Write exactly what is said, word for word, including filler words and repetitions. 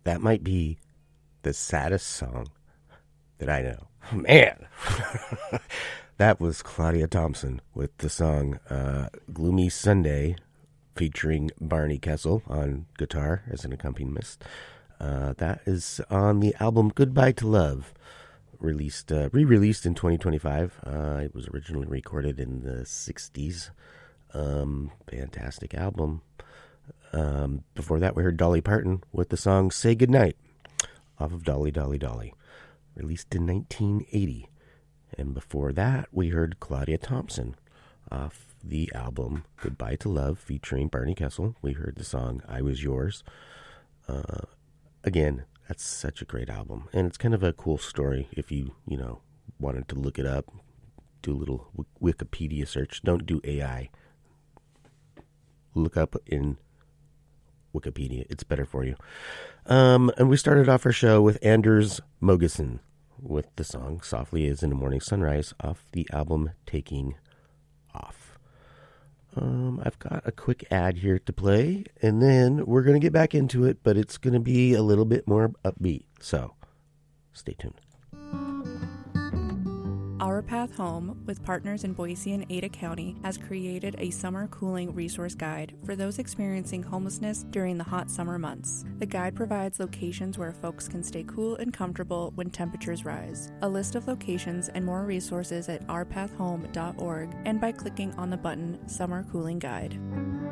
that might be the saddest song that I know. Man, that was Claudia Thompson with the song uh, Gloomy Sunday, featuring Barney Kessel on guitar as an accompanist. Uh, that is on the album Goodbye to Love, released, uh, re-released in twenty twenty-five. Uh, it was originally recorded in the sixties. Um, fantastic album. Um, before that, we heard Dolly Parton with the song Say Goodnight, off of Dolly, Dolly, Dolly, released in nineteen eighty. And before that, we heard Claudia Thompson off the album Goodbye to Love, featuring Barney Kessel. We heard the song I Was Yours. Uh, again, that's such a great album. And it's kind of a cool story if you, you know, wanted to look it up, do a little Wikipedia search. Don't do A I. Look up in Wikipedia. It's better for you. Um, and we started off our show with Anders Mogensen with the song Softly as in the Morning Sunrise off the album Taking Off. Um, I've got a quick ad here to play, and then we're going to get back into it, but it's going to be a little bit more upbeat, so stay tuned. Our Path Home, with partners in Boise and Ada County, has created a summer cooling resource guide for those experiencing homelessness during the hot summer months. The guide provides locations where folks can stay cool and comfortable when temperatures rise. A list of locations and more resources at our path home dot org and by clicking on the button Summer Cooling Guide.